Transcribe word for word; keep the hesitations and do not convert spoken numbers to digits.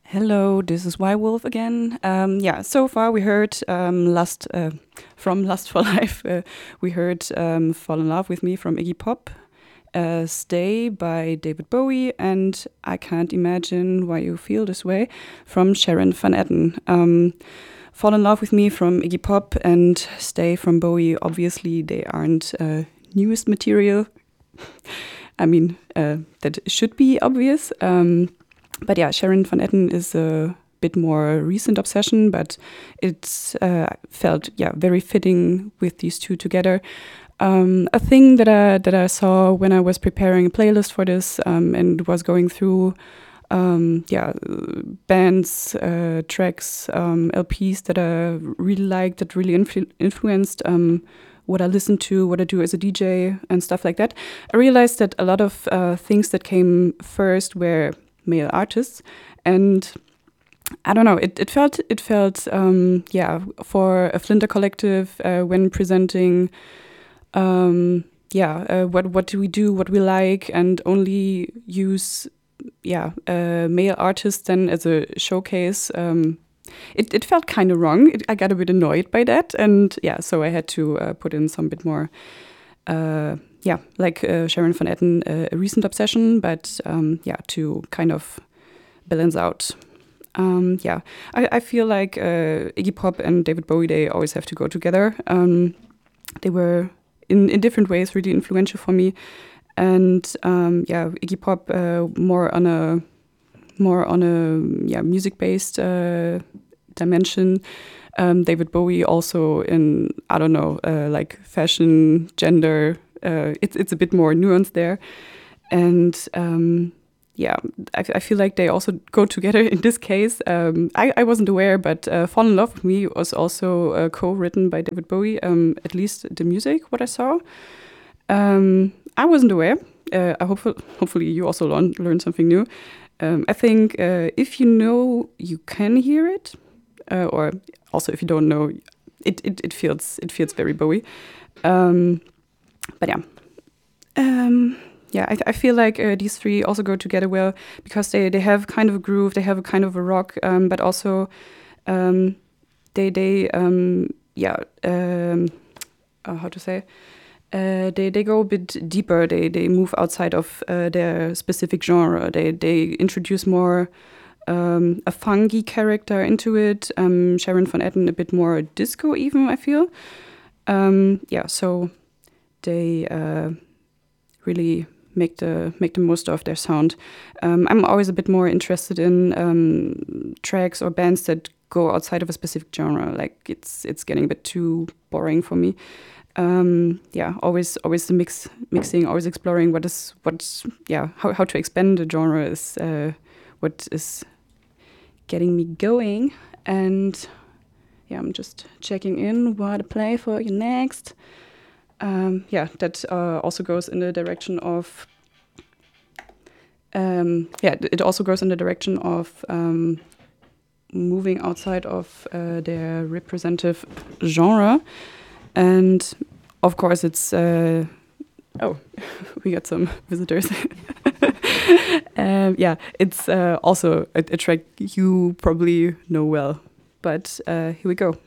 Hello, this is Y Wolf again. Um, yeah, so far we heard um, Lust uh, from Lust for Life. Uh, we heard um, Fall in Love with Me from Iggy Pop, uh, Stay by David Bowie, and I Can't Imagine Why You Feel This Way from Sharon Van Etten. Um, Fall in Love with Me from Iggy Pop and Stay from Bowie, obviously they aren't uh, newest material. I mean, uh, that should be obvious. Um, But yeah, Sharon Van Etten is a bit more recent obsession, but it uh, felt yeah very fitting with these two together. Um, a thing that I that I saw when I was preparing a playlist for this um, and was going through um, yeah bands, uh, tracks, um, L Ps that I really liked, that really influ- influenced um, what I listen to, what I do as a D J, and stuff like that. I realized that a lot of uh, things that came first were male artists, and I don't know, it, it felt it felt um yeah for a Flinter Collective uh, when presenting um yeah uh, what what do we do, what we like, and only use yeah uh, male artists then as a showcase. um it, it felt kind of wrong. It, I got a bit annoyed by that, and yeah so I had to uh, put in some bit more uh yeah, like uh, Sharon Van Etten, uh, a recent obsession, but um, yeah, to kind of balance out. Um, yeah, I, I feel like uh, Iggy Pop and David Bowie, they always have to go together. Um, they were in, in different ways really influential for me, and um, yeah, Iggy Pop uh, more on a more on a yeah music based uh, dimension. Um, David Bowie also in I don't know uh, like fashion, gender. Uh, it's it's a bit more nuanced there, and um, yeah, I, I feel like they also go together in this case. Um, I, I wasn't aware, but uh, "Fall in Love with Me" was also uh, co-written by David Bowie. Um, at least the music, what I saw, um, I wasn't aware. Uh, I hope hopefully you also learn learn something new. Um, I think uh, if you know, you can hear it, uh, or also if you don't know, it it, it feels it feels very Bowie. Um, But yeah, um, yeah, I, I feel like uh, these three also go together well because they, they have kind of a groove, they have a kind of a rock, um, but also um, they they um, yeah um, uh, how to say uh, they they go a bit deeper. They they move outside of uh, their specific genre. They they introduce more um, a funky character into it. Um, Sharon Van Etten a bit more disco even. I feel um, yeah so. They uh, really make the make the most of their sound. Um, I'm always a bit more interested in um, tracks or bands that go outside of a specific genre. Like it's it's getting a bit too boring for me. Um, yeah, always always the mix mixing, always exploring what is what's yeah how how to expand the genre is uh, what is getting me going. And yeah, I'm just checking in what to play for you next. Um, yeah, that uh, also goes in the direction of, um, yeah, it also goes in the direction of um, moving outside of uh, their representative genre. And of course, it's, uh, oh, we got some visitors. um, yeah, it's uh, also a, a track you probably know well. But uh, here we go.